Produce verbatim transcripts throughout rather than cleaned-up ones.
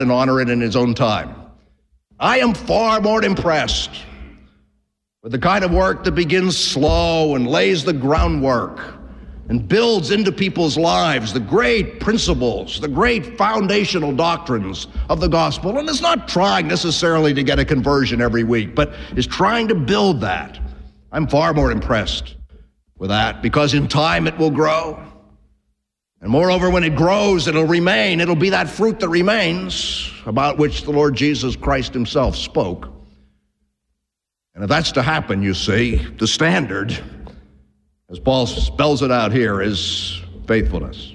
and honor it in his own time. I am far more impressed with the kind of work that begins slow and lays the groundwork and builds into people's lives the great principles, the great foundational doctrines of the gospel, and is not trying necessarily to get a conversion every week, but is trying to build that. I'm far more impressed with that, because in time it will grow. And moreover, when it grows, it'll remain. It'll be that fruit that remains, about which the Lord Jesus Christ himself spoke. And if that's to happen, you see, the standard, as Paul spells it out here, is faithfulness.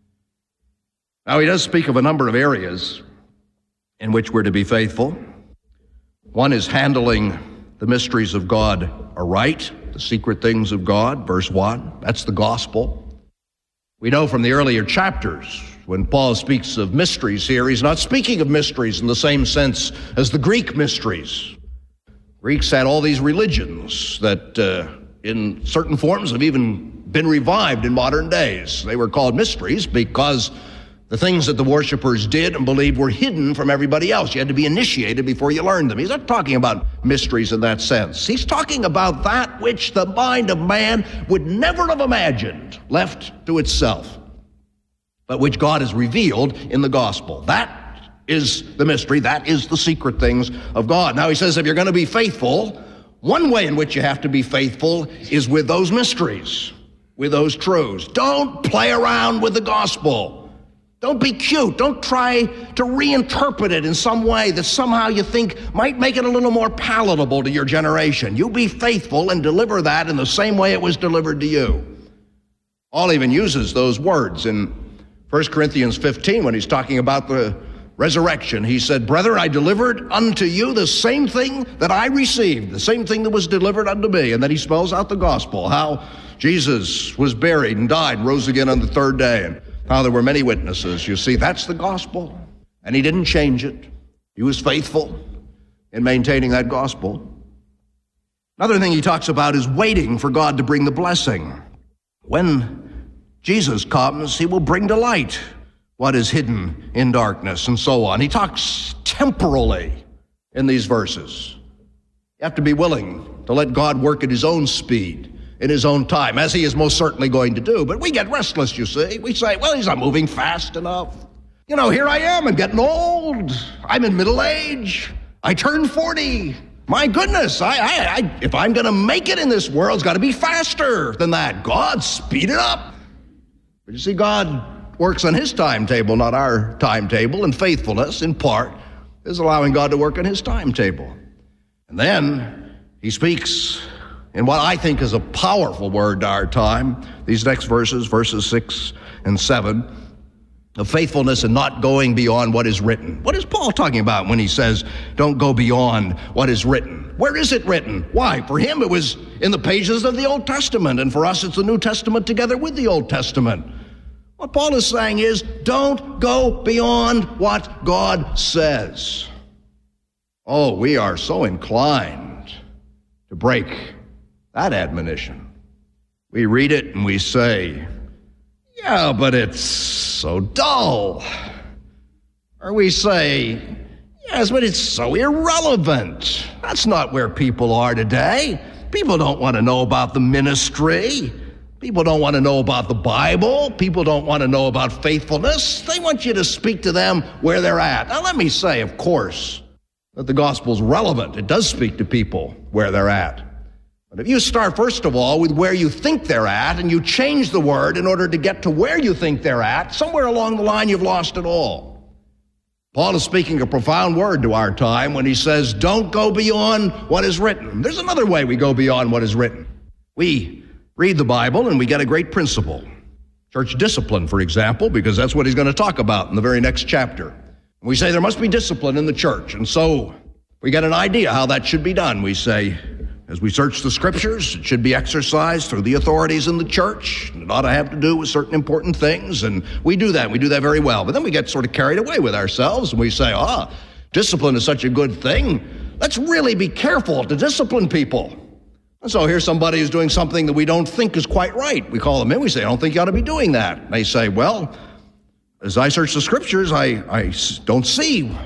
Now, he does speak of a number of areas in which we're to be faithful. One is handling the mysteries of God aright, the secret things of God, verse one. That's the gospel. We know from the earlier chapters, when Paul speaks of mysteries here, he's not speaking of mysteries in the same sense as the Greek mysteries. Greeks had all these religions that uh, in certain forms have even been revived in modern days. They were called mysteries because the things that the worshipers did and believed were hidden from everybody else. You had to be initiated before you learned them. He's not talking about mysteries in that sense. He's talking about that which the mind of man would never have imagined left to itself, but which God has revealed in the gospel. That is the mystery. That is the secret things of God. Now he says if you're going to be faithful, one way in which you have to be faithful is with those mysteries, with those truths. Don't play around with the gospel. Don't be cute. Don't try to reinterpret it in some way that somehow you think might make it a little more palatable to your generation. You be faithful and deliver that in the same way it was delivered to you. Paul even uses those words in First Corinthians fifteen when he's talking about the resurrection. He said, "Brethren, I delivered unto you the same thing that I received, the same thing that was delivered unto me." And then he spells out the gospel, how Jesus was buried and died and rose again on the third day, and how there were many witnesses. You see, that's the gospel. And he didn't change it. He was faithful in maintaining that gospel. Another thing he talks about is waiting for God to bring the blessing. When Jesus comes, he will bring to light what is hidden in darkness, and so on. He talks temporally in these verses. You have to be willing to let God work at his own speed, in his own time, as he is most certainly going to do. But we get restless, you see. We say, well, he's not moving fast enough. You know, here I am, I'm getting old. I'm in middle age. I turned forty. My goodness, I, I, I if I'm going to make it in this world, it's got to be faster than that. God, speed it up. But you see, God works on his timetable, not our timetable, and faithfulness, in part, is allowing God to work on his timetable. And then he speaks in what I think is a powerful word to our time, these next verses, verses six and seven, of faithfulness and not going beyond what is written. What is Paul talking about when he says, don't go beyond what is written? Where is it written? Why? For him, it was in the pages of the Old Testament, and for us, it's the New Testament together with the Old Testament. What Paul is saying is, don't go beyond what God says. Oh, we are so inclined to break that admonition. We read it and we say, yeah, but it's so dull. Or we say, yes, but it's so irrelevant. That's not where people are today. People don't want to know about the ministry. People don't want to know about the Bible. People don't want to know about faithfulness. They want you to speak to them where they're at. Now, let me say, of course, that the gospel's relevant. It does speak to people where they're at. But if you start, first of all, with where you think they're at, and you change the word in order to get to where you think they're at, somewhere along the line you've lost it all. Paul is speaking a profound word to our time when he says, don't go beyond what is written. There's another way we go beyond what is written. We read the Bible and we get a great principle. Church discipline, for example, because that's what he's going to talk about in the very next chapter. We say there must be discipline in the church, and so we get an idea how that should be done. We say, as we search the scriptures, it should be exercised through the authorities in the church. It ought to have to do with certain important things, and we do that. We do that very well. But then we get sort of carried away with ourselves, and we say, ah, discipline is such a good thing. Let's really be careful to discipline people. And so here's somebody who's doing something that we don't think is quite right. We call them in. We say, I don't think you ought to be doing that. And they say, well, As I search the scriptures, I, I don't see